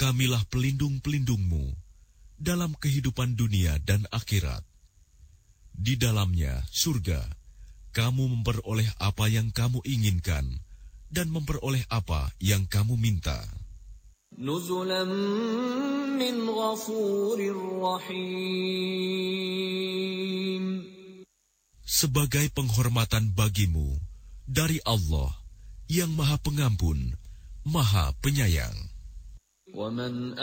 Kamilah pelindung-pelindungmu dalam kehidupan dunia dan akhirat. Di dalamnya, surga, kamu memperoleh apa yang kamu inginkan dan memperoleh apa yang kamu minta. Nuzulan min ghafurir rahim. Sebagai penghormatan bagimu dari Allah yang Maha Pengampun, Maha Penyayang. وَمَنْ